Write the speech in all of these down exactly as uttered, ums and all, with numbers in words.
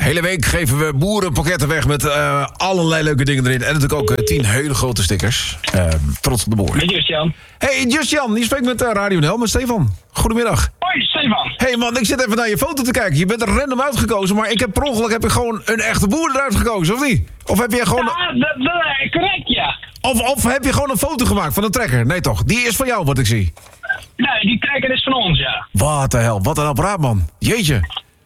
Hele week geven we boerenpakketten weg met uh, allerlei leuke dingen erin. En natuurlijk ook uh, tien hele grote stickers. Uh, trots op de boer. Met Justjan. Hey Justjan, die spreekt met uh, Radio N L, met Stefan. Goedemiddag. Hoi Stefan. Hey man, ik zit even naar je foto te kijken. Je bent er random uitgekozen, maar ik heb per ongeluk heb ik gewoon een echte boer eruit gekozen, of niet? Of heb je gewoon... Ja, dat, dat, correct, ja. Of, of heb je gewoon een foto gemaakt van een trekker? Nee toch, die is van jou wat ik zie. Nee, die trekker is van ons, ja. Wat de hel, wat een apparaat man. Jeetje.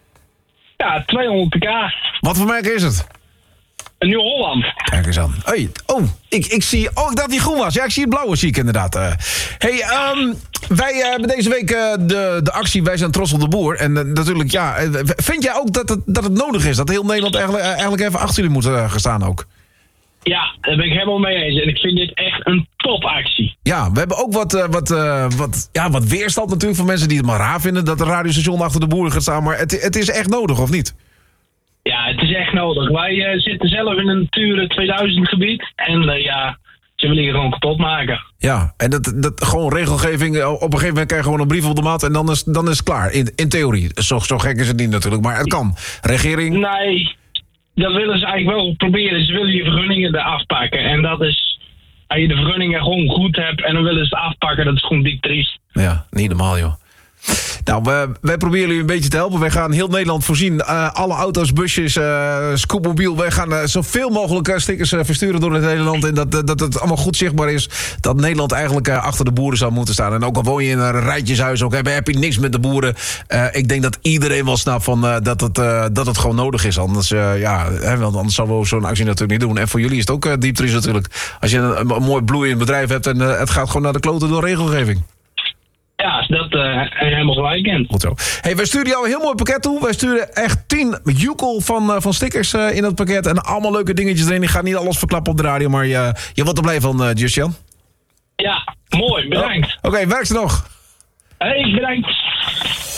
Ja, tweehonderd pk. Wat voor merk is het? Een Nieuw Holland. Kijk eens aan. Hey, oh, ik, ik zie... Oh, dat die groen was. Ja, ik zie het blauwe, zie ik inderdaad. Uh, hey, um, wij uh, hebben deze week uh, de, de actie Wij zijn trots op de boer. En uh, natuurlijk, ja... Uh, vind jij ook dat het, dat het nodig is? Dat heel Nederland eigenlijk, uh, eigenlijk even achter jullie moet uh, gaan staan ook? Ja, daar ben ik helemaal mee eens. En ik vind dit echt een topactie. Ja, we hebben ook wat, uh, wat, uh, wat, ja, wat weerstand natuurlijk van mensen die het maar raar vinden... dat de radiostation achter de boeren gaat staan. Maar het, het is echt nodig, of niet? Ja, het is echt nodig. Wij uh, zitten zelf in een Natura tweeduizend gebied. En uh, ja, ze willen hier gewoon kapot maken. Ja, en dat, dat gewoon regelgeving... op een gegeven moment krijg je gewoon een brief op de mat... en dan is, dan is het klaar, in, in theorie. Zo, zo gek is het niet natuurlijk, maar het kan. Regering... Nee, dat willen ze eigenlijk wel proberen. Ze willen je vergunningen eraf pakken. En dat is... Als je de vergunningen gewoon goed hebt... en dan willen ze het afpakken, dat is gewoon diep triest. Ja, niet normaal, joh. Nou, we, wij proberen jullie een beetje te helpen. Wij gaan heel Nederland voorzien. Uh, alle auto's, busjes, uh, scootmobiel. Wij gaan uh, zoveel mogelijk uh, stickers uh, versturen door het hele land. En dat, uh, dat het allemaal goed zichtbaar is. Dat Nederland eigenlijk uh, achter de boeren zou moeten staan. En ook al woon je in een rijtjeshuis, ook heb, heb je niks met de boeren. Uh, ik denk dat iedereen wel snapt van, uh, dat, het, uh, dat het gewoon nodig is. Anders, uh, ja, hè, want anders zouden we zo'n actie natuurlijk niet doen. En voor jullie is het ook uh, diep triest natuurlijk. Als je een, een, een mooi bloeiend bedrijf hebt en uh, het gaat gewoon naar de kloten door regelgeving. Ja, dat uh, helemaal gelijk in. Goed zo. Hey, wij sturen jou een heel mooi pakket toe. Wij sturen echt tien joekel van, uh, van stickers uh, in dat pakket. En allemaal leuke dingetjes erin. Ik ga niet alles verklappen op de radio, maar je, je wordt er blij van, uh, Justjan. Ja, mooi. Bedankt. Oh, Oké, okay, werk ze nog. Hey, bedankt.